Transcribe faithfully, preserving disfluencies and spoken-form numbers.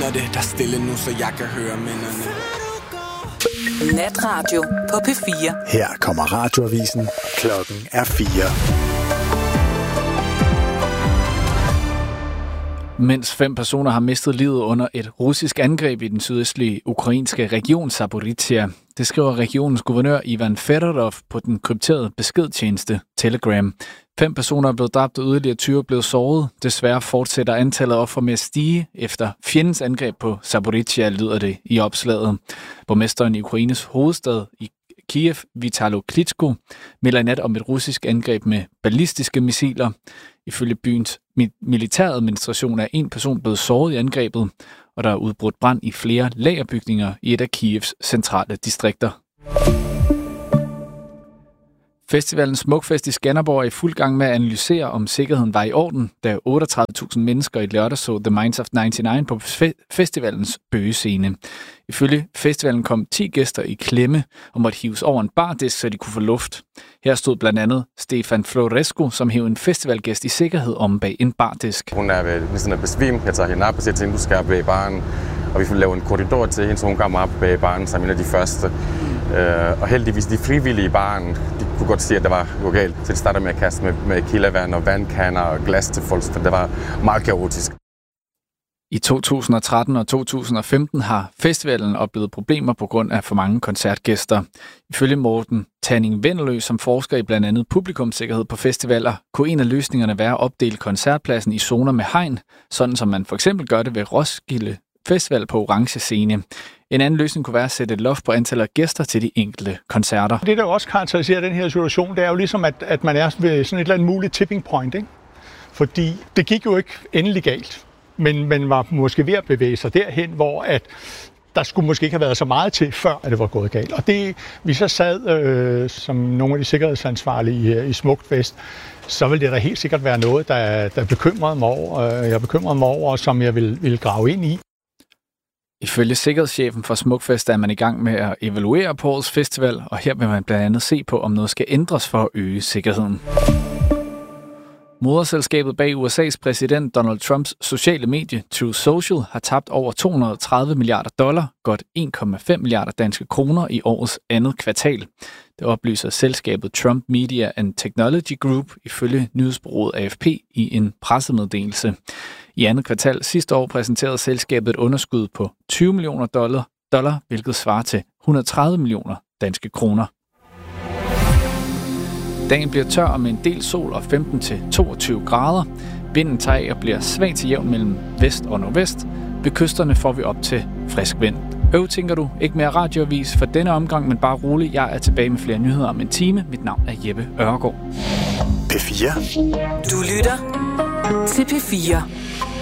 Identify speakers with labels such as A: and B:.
A: gør det, der er stille nu, så jeg kan høre minderne.
B: Natradio på P fire.
C: Her kommer radioavisen. Klokken er fire.
D: Mens fem personer har mistet livet under et russisk angreb i den sydøstlige ukrainske region Zaporizhzhia. Det skriver regionens guvernør Ivan Fedorov på den krypterede beskedtjeneste Telegram. Fem personer er blevet dræbt og yderligere tyve er blevet såret. Desværre fortsætter antallet af ofre med at stige efter fjendens angreb på Zaporizhzhia, lyder det i opslaget. Borgmesteren i Ukraines hovedstad i Kiev, Vitalo Klitschko, melder i nat om et russisk angreb med ballistiske missiler. Ifølge byens militæradministration er en person blevet såret i angrebet, og der er udbrudt brand i flere lagerbygninger i et af Kievs centrale distrikter. Festivalen Smukfest i Skanderborg er i fuld gang med at analysere, om sikkerheden var i orden, da otteogtredive tusind mennesker i lørdag så The Minds of nioghalvfems på fe- festivalens bøgescene. Ifølge festivalen kom ti gæster i klemme og måtte hives over en bardisk, så de kunne få luft. Her stod blandt andet Stefan Florescu, som hævde en festivalgæst i sikkerhed om bag en bardisk.
E: Hun er ved ligesom besvimt. Jeg tager hende op og siger til hende, du skal bag baren. Og vi får lavet en korridor til hende, så hun kommer op bag baren som en af de første. Uh, og heldigvis de frivillige i baren, de kunne godt se, at det var jo galt. Så de startede med at kaste med, med kildevand og vandkanner og glas til folk, for det var meget kaotisk.
D: I to tusind og tretten og to tusind og femten har festivalen oplevet problemer på grund af for mange koncertgæster. Ifølge Morten Tanning Vendelø, som forsker i blandt andet publikumssikkerhed på festivaler, kunne en af løsningerne være at opdele koncertpladsen i zoner med hegn, sådan som man for eksempel gør det ved Roskilde Festival på Orange Scene. En anden løsning kunne være at sætte et loft på antallet af gæster til de enkelte koncerter.
F: Det, der også karakteriserer den her situation, det er jo ligesom, at, at man er ved sådan et eller andet muligt tipping point, ikke? Fordi det gik jo ikke endelig galt, men man var måske ved at bevæge sig derhen, hvor at der skulle måske ikke have været så meget til, før at det var gået galt. Og det, vi så sad øh, som nogle af de sikkerhedsansvarlige i, i Smukfest, så ville det da helt sikkert være noget, der, der bekymrede mig over, øh, jeg bekymrede mig over, som jeg ville, ville grave ind i.
D: Ifølge sikkerhedschefen for Smukfest er man i gang med at evaluere på årets festival, og her vil man blandt andet se på, om noget skal ændres for at øge sikkerheden. Moderselskabet bag U S A's præsident Donald Trumps sociale medie Truth Social har tabt over to hundrede og tredive milliarder dollar, godt en komma fem milliarder danske kroner i årets andet kvartal. Det oplyser selskabet Trump Media and Technology Group ifølge nyhedsbureauet A F P i en pressemeddelelse. I andet kvartal sidste år præsenterede selskabet et underskud på tyve millioner dollar, dollar, hvilket svarer til et hundrede og tredive millioner danske kroner. Dagen bliver tør med en del sol og femten til toogtyve grader. Vinden tager af og bliver svag til jævn mellem vest og nordvest. Ved kysterne får vi op til frisk vind. Øv, tænker du, ikke mere radioavis for denne omgang, men bare rolig. Jeg er tilbage med flere nyheder om en time. Mit navn er Jeppe Ørgaard.
C: P fire.
B: Du lytter til P fire.